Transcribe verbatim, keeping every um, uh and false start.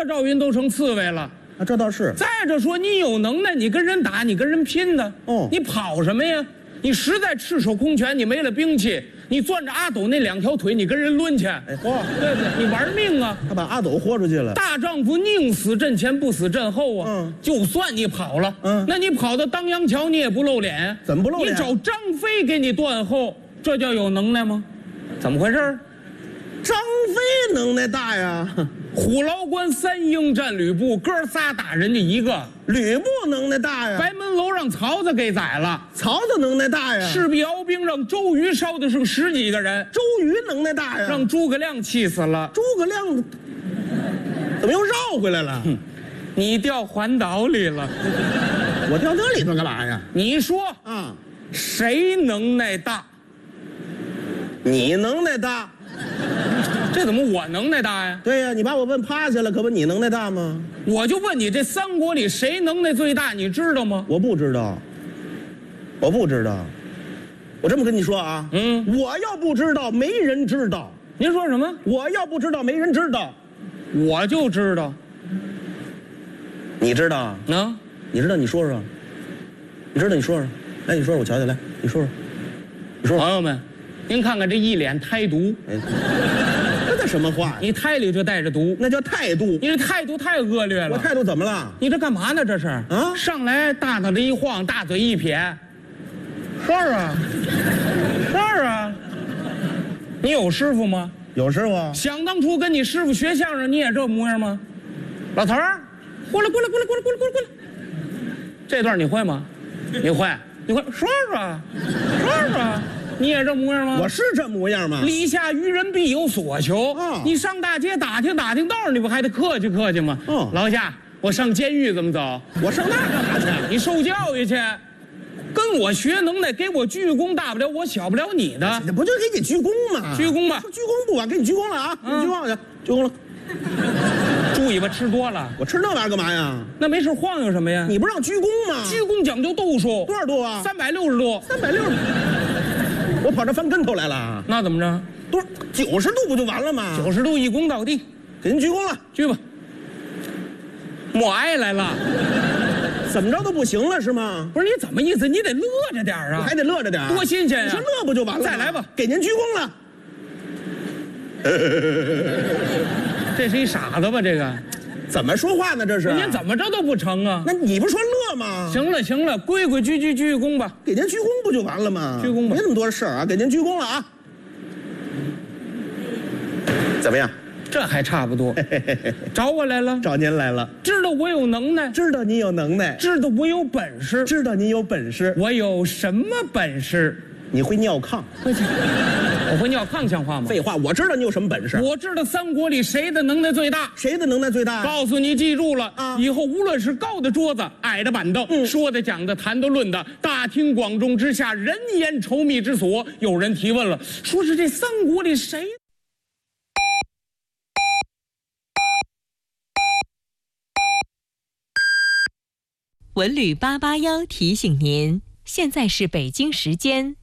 个赵云都成刺猬了。 啊，这倒是。 再者说，你有能耐，你跟人打，你跟人拼的， 哦你跑什么呀？你实在赤手空拳，你没了兵器，你攥着阿斗那两条腿，你跟人抡去， 哎嚯， 对不对？你玩命啊！ 他把阿斗豁出去了。 大丈夫宁死阵前，不死阵后啊！ 嗯就算你跑了， 嗯那你跑到当阳桥，你也不露脸啊？ 怎么不露脸你找张飞给你断后，这叫有能耐吗？怎么回事？ 张飞能耐大呀， 虎牢关三英战吕布，哥仨打人家一个。 吕布能耐大呀， 白门楼让曹操给宰了， 曹操能耐大呀， 赤壁鏖兵让周瑜烧的剩十几个人， 周瑜能耐大呀， 让诸葛亮气死了。 诸葛亮怎么又绕回来了？ 你掉环岛里了， 我掉那里头干嘛呀？ 你说啊， 谁能耐大？ 你能耐大。 这怎么我能耐大呀？ 对呀，你把我问趴下了，可不你能耐大吗？ 我就问你，这三国里谁能耐最大？你知道吗？ 我不知道，我不知道。我这么跟你说啊， 嗯， 我要不知道，没人知道。 您说什么？ 我要不知道，没人知道。 我就知道。 你知道？ 啊， 你知道？你说说。你知道？你说说。来，你说说，我瞧瞧。来，你说说。你说说。 朋友们，您看看这一脸胎毒， 哎，这叫什么话呀？ 你胎里就带着毒， 那叫态度。 你这态度太恶劣了。 我态度怎么了？ 你这干嘛呢？这是啊上来大脑袋一晃，大嘴一撇，是啊，是啊。你有师傅吗？ 有师傅。 想当初跟你师傅学相声，你也这模样吗？老头儿，过来过来过来过来过来过来过来，这段你会吗？你会？你会说说说说，你也这模样吗？ 我是这模样吗？ 礼下于人必有所求。 哦你上大街打听打听道儿，你不还得客气客气吗？ 哦老夏，我上监狱怎么走？ 我上那干嘛去？ 你受教育去，跟我学能耐，给我鞠躬，大不了我小不了你的。 这不就给你鞠躬吗？ 鞠躬吧说鞠躬不晚，给你鞠躬了啊！给你鞠躬去，鞠躬了。 猪尾巴吃多了， 我吃那玩意儿干嘛呀？ 那没事晃悠什么呀？ 你不让鞠躬吗？ 鞠躬讲究度数， 多少度啊？ 三百六十度。 三百六十。我跑这翻跟头来了。 那怎么着？ 多少？九十度不就完了吗？ 九十度一躬到地， 给您鞠躬了。 鞠吧。默哀来了， 怎么着都不行了是吗？ 不是你怎么意思？你得乐着点儿啊， 还得乐着点儿， 多新鲜呀！ 你说乐不就完了吗？ 再来吧， 给您鞠躬了。 这是一傻子吧？这个怎么说话呢？这是？ 您怎么着都不成啊？ 那你不说乐吗？ 行了行了，规规矩矩鞠躬吧。 给您鞠躬不就完了吗？ 鞠躬吧， 没那么多事儿啊，给您鞠躬了啊。怎么样？ 这还差不多。找我来了， 找您来了。 知道我有能耐， 知道您有能耐， 知道我有本事， 知道您有本事。 我有什么本事？ 你会尿炕？ 我会尿炕像话吗？ 废话，我知道你有什么本事。 我知道三国里谁的能耐最大。 谁的能耐最大？ 告诉你，记住了啊以后无论是高的桌子、矮的板凳， 嗯说的、讲的、谈的、论的，大庭广众之下，人言稠密之所。有人提问了，说是这三国里谁？ 文旅八八幺提醒您，现在是北京时间